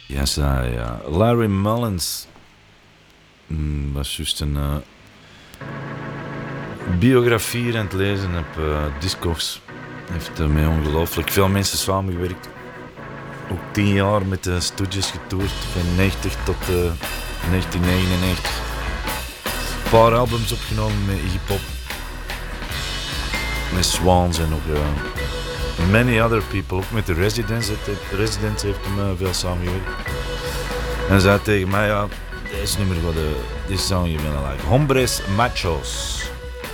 Ja, ja. Larry Mullins was juist een biografie hier aan het lezen op Discogs. Heeft met ongelooflijk veel mensen samengewerkt. Ook 10 jaar met de Stooges getoerd, van 90 tot 1999. Een paar albums opgenomen met Iggy Pop, met Swans en nog many other people. Ook met de Residents heeft hem veel samengewerkt. En zei tegen mij, ja, deze nummer, dit zou je willen like. Hombres Machos.